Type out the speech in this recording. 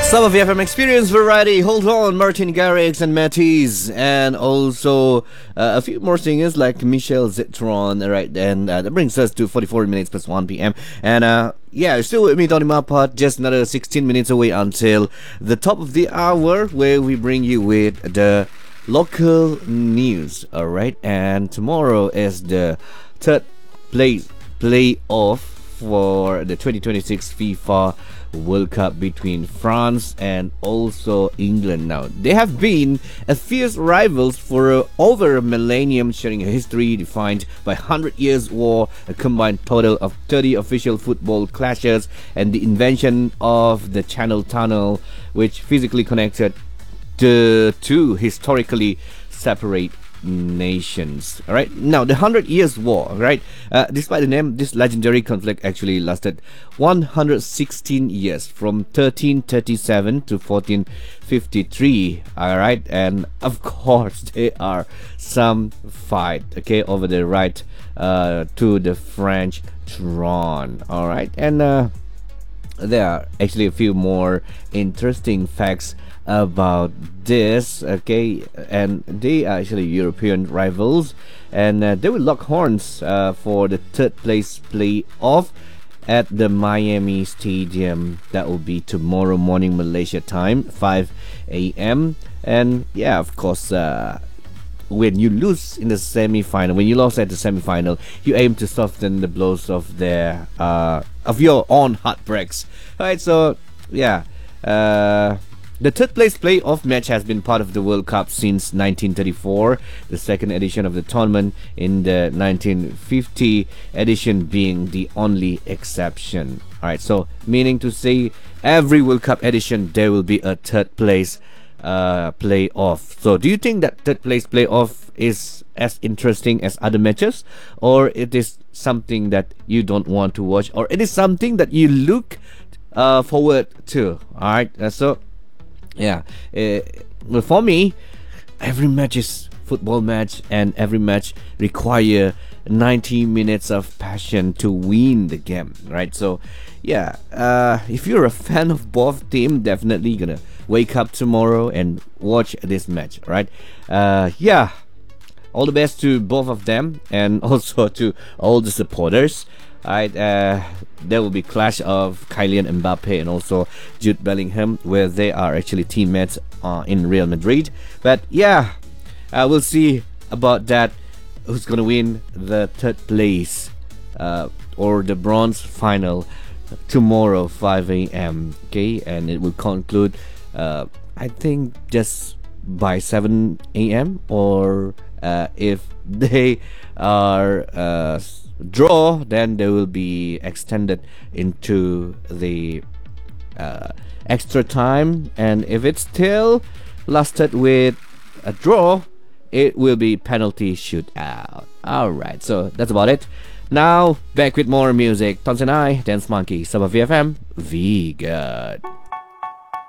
Some of you have experience variety. Hold on, Martin Garrix and Matisse, and also a few more singers like Michelle Zitron. Right, and that brings us to 44 minutes past 1 p.m. And yeah, still with me, Tony Mapat. Just another 16 minutes away until the top of the hour, where we bring you with the local news. All right, and tomorrow is the third place playoff for the 2026 FIFA World Cup between France and also England. Now, they have been a fierce rivals for over a millennium, sharing a history defined by 100 years war, a combined total of 30 official football clashes, and the invention of the Channel Tunnel, which physically connected the two historically separate nations. All right, now the 100 Years War, right, despite the name, this legendary conflict actually lasted 116 years, from 1337 to 1453. All right, and of course there are some fight, okay, over the right to the French throne. All right, and there are actually a few more interesting facts about this, okay, and they are actually European rivals, and they will lock horns for the third place playoff at the Miami Stadium. That will be tomorrow morning Malaysia time, 5 a.m. And yeah, of course, when you lose in the semi-final, when you lost at the semi-final, you aim to soften the blows of their of your own heartbreaks. All right, so yeah, the third place playoff match has been part of the World Cup since 1934, the second edition of the tournament, in the 1950 edition being the only exception. Alright, so meaning to say every World Cup edition there will be a third place playoff. So do you think that third place playoff is as interesting as other matches, or it is something that you don't want to watch, or it is something that you look forward to? Alright, so yeah, well, for me, every match is football match, and every match require 90 minutes of passion to win the game, right? So yeah, if you're a fan of both team, definitely gonna wake up tomorrow and watch this match, right? Yeah, all the best to both of them, and also to all the supporters. Right, there will be clash of Kylian Mbappe and also Jude Bellingham, where they are actually teammates in Real Madrid. But yeah, we'll see about that. Who's gonna win the third place or the bronze final tomorrow, 5 a.m. Okay, and it will conclude, I think, just by 7 a.m. or if they are draw, then they will be extended into the extra time, and if it still lasted with a draw, it will be penalty shootout. Alright, so that's about it. Now back with more music. Tons and I, Dance Monkey, Sub of VFM, V good.